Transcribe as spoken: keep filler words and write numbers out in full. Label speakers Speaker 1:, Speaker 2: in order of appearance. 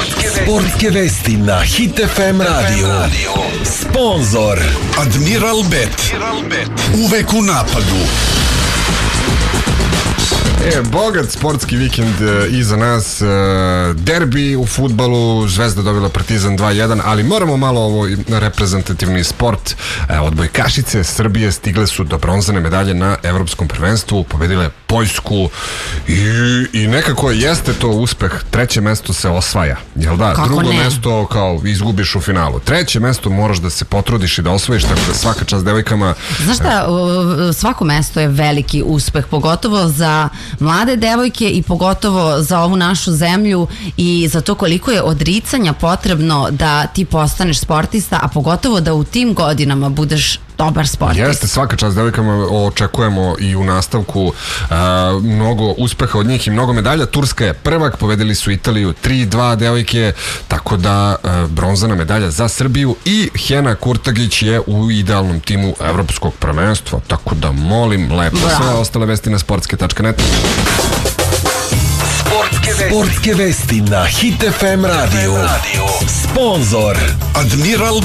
Speaker 1: Sportske vesti na Hit F M radio. Sponzor
Speaker 2: Admiral Bet. Uvek u napadu.
Speaker 3: E, bogat sportski vikend e, iza nas, e, derbi u fudbalu, Zvezda dobila Partizan dva jedan, ali moramo malo ovo reprezentativni sport. E, odbojkašice Srbije stigle su do bronzane medalje na evropskom prvenstvu, pobedile Poljsku i, i nekako jeste to uspeh. Treće mesto se osvaja, jel da?
Speaker 4: Kako
Speaker 3: Drugo
Speaker 4: ne?
Speaker 3: mesto kao izgubiš u finalu. Treće mesto moraš da se potrudiš i da osvojiš, tako da svaka čast devojkama.
Speaker 4: Znaš šta, uh, svako mesto je veliki uspeh, pogotovo za mlade devojke i pogotovo za ovu našu zemlju i za to koliko je odricanja potrebno da ti postaneš sportista, a pogotovo da u tim godinama budeš dobar sportista.
Speaker 3: Jeste, svaka čast devojkama, očekujemo i u nastavku a, mnogo uspeha od njih i mnogo medalja. Turska je prvak, povedeli su Italiju tri dva devojke, tako da a, bronzana medalja za Srbiju i Hena Kurtagić je u idealnom timu evropskog prvenstva, tako da molim lepo.
Speaker 4: Bravo.
Speaker 3: Sve ostale vesti na sportske tačka net.
Speaker 1: Sportske vesti, Sportske vesti na Hit F M radio. Sponzor
Speaker 2: Admiral